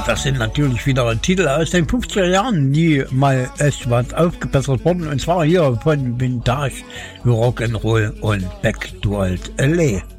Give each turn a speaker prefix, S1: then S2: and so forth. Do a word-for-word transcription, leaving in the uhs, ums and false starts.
S1: das sind natürlich wieder Titel aus den fünfziger Jahren, die mal etwas aufgebessert wurden. Und zwar hier von Vintage Rock'n'Roll und Back to Old L A.